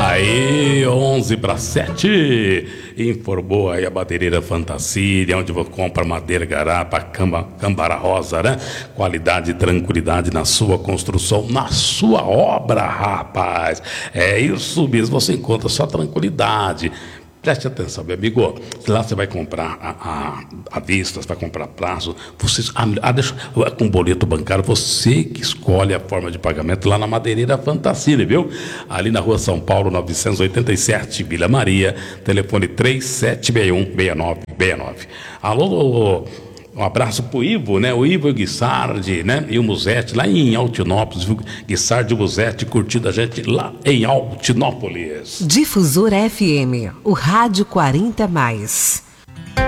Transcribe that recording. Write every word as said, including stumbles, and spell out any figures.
Aí, onze para sete, informou aí a madeireira Fantasília, onde você compra madeira garapa, camba, cambara rosa, né? Qualidade e tranquilidade na sua construção, na sua obra, rapaz. É isso mesmo, você encontra só tranquilidade. Preste atenção, meu amigo. Lá você vai comprar a, a, a vista, você vai comprar prazo. Você, a, deixa, com boleto bancário, você que escolhe a forma de pagamento lá na Madeireira Fantasília, viu? Ali na rua São Paulo, novecentos e oitenta e sete, Vila Maria. Telefone três sete seis um, seis nove seis nove. Alô, um abraço pro Ivo, né? O Ivo e o Guissardi, né? E o Musete, lá em Altinópolis, viu? Guissardi e o Musete curtindo a gente lá em Altinópolis. Difusora F M, o rádio quarenta mais.